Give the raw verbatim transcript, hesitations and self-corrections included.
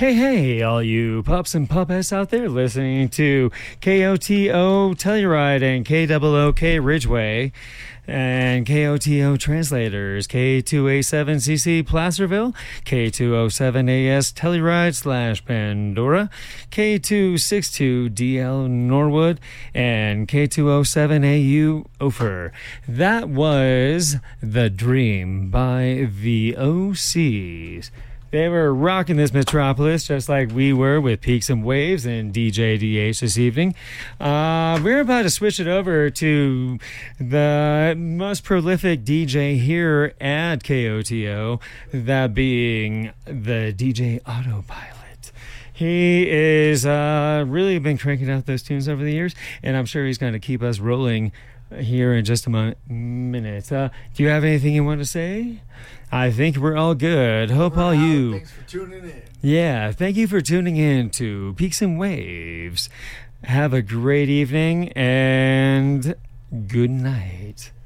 Hey, hey, all you pups and puppets out there listening to K O T O Telluride and K O O K Ridgeway and K O T O Translators, K two A seven C C Placerville, K two oh seven A S Telluride slash Pandora, K two sixty-two D L Norwood, and K two oh seven A U Ophir. That was The Dream by the O Cs. They were rocking this metropolis just like we were with Peaks and Waves and D J D H this evening. Uh, we're about to switch it over to the most prolific D J here at K O T O, that being the D J Autopilot. He is uh, really been cranking out those tunes over the years, and I'm sure he's going to keep us rolling here in just a mo- minute. Uh, do you have anything you want to say? I think we're all good. Hope we're all out. you... Thanks for tuning in. Yeah, thank you for tuning in to Peaks and Waves. Have a great evening, and good night.